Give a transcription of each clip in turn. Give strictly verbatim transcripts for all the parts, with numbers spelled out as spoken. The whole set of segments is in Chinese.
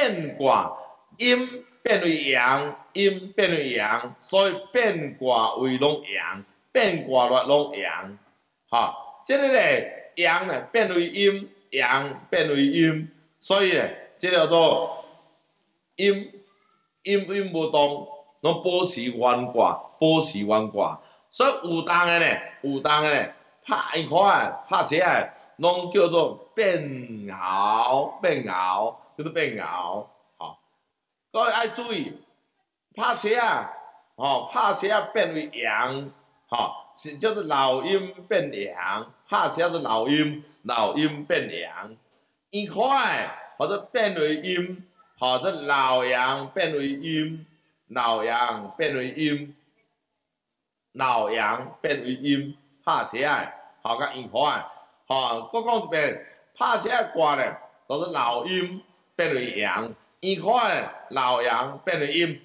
变卦，阴变为阳，阴变为阳，所以变卦为拢阳，变卦落拢阳。哈，这个咧阳咧变为阴，阳变为阴，所以咧这叫做阴阴阴无动，拢保持原卦，保持原卦。所以有动的咧，有动的咧，拍伊看啊，拍起来，拢叫做变爻，变爻，叫做变爻。吼，各位爱注意，拍车啊，吼，拍车啊变为阳，吼，是叫做老阴变阳，拍车是老阴，老阴变阳。伊看诶，或者变为阴，或者老阳变为阴，老阳变为阴。老阳变为阴，拍车啊，吼甲阴看啊，吼，我讲一遍，拍车啊卦咧，都是老阴变为阳，阴看诶，老阳变为阴，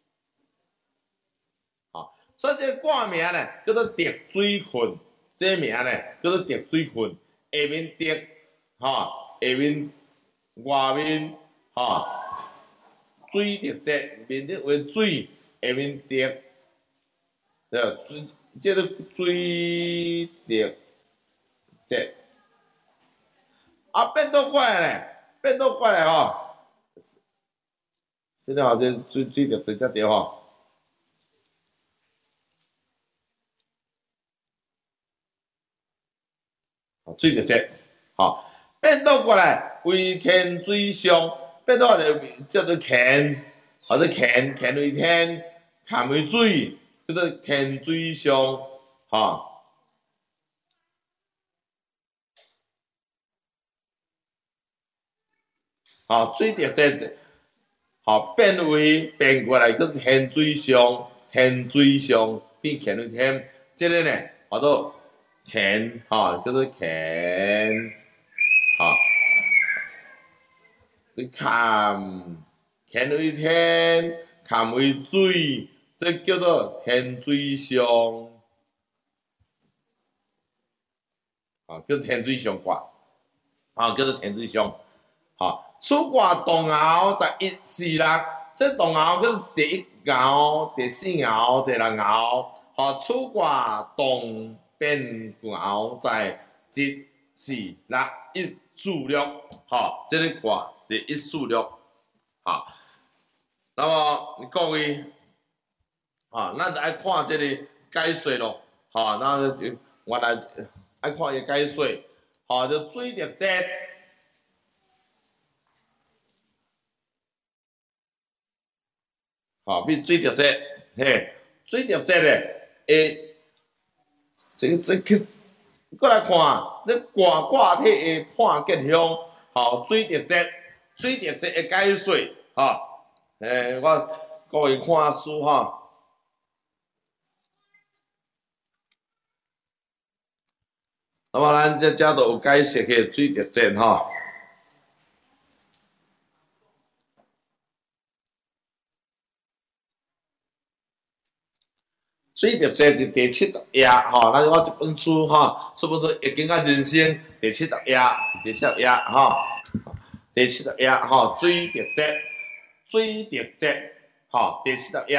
吼，所以这个卦名咧叫做滴水困，这个名咧叫做滴水困，下面滴，吼，下面外面，吼，水滴节，面滴为水，下面滴。水，这个水滴节，啊变倒过来咧，变倒过来吼，现在好像水水滴节才对吼。水滴节，吼，变倒过来为天水上，变倒来叫做乾，或者乾乾为天，坎为水。叫做天水上，吼，吼水滴节，吼变为变过来叫天水上，天水上变乾为天，这个呢叫做乾，吼叫做乾，吼，你坎乾为天，坎为水。这叫做天水上，啊，叫天水上卦，啊，叫做天水上，好，此卦动爻在一四六，这动爻叫第一爻、第四爻、第六爻，好，此卦动变爻在一四六一四六，好，这个卦第一四六，好，那么各位。啊，咱就爱看这个解说咯，吼，那就原来爱看伊解说，吼，就水滴节，吼，比水滴节，嘿，水滴节咧，诶，这个这个，过来看，这卦卦体的判结向，吼，水滴节，水滴节的解说，吼，诶，我各位看书吼。那么咱这遮都有解释个水滴节吼，水滴节是第七十页吼，咱我这本书吼，是不是易经甲人生第七十页？第七十页吼，第七十页吼，水滴节，水滴节吼，第七十页。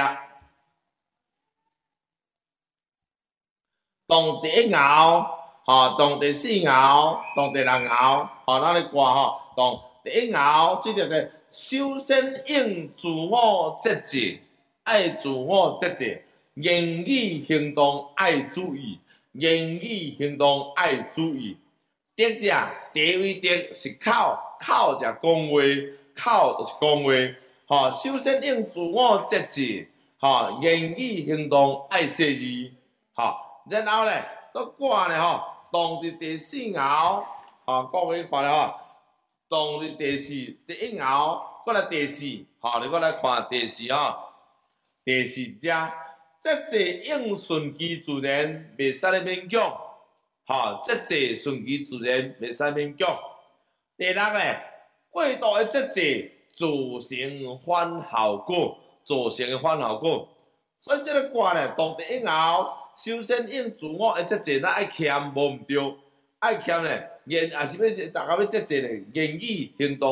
动第一爻，吼，动第四爻，动第六爻，吼，咱咧挂吼，动第一爻，水滴节，修身应自我节制，爱自我节制，言语行动爱注意，言语行动爱注意。德者，第为德是口，口者讲话，口就是讲话，吼，修身应自我节制，吼，言语行动爱细腻，吼。然后咧，这卦咧吼，动伫第四爻，吼，各位看咧吼，动伫第四第一爻，过来第四，吼，你过来看第四吼，第四只，节制应顺其自然，袂使咧勉强，吼，节制顺其自然，袂使勉强。第六咧，过度的节制造成反效果，造成的反效果。所以这个卦咧，动第一爻。修身应自我，诶，节制咱爱谦，无毋对，爱谦咧，言也是要，大家要节制咧，言语行动。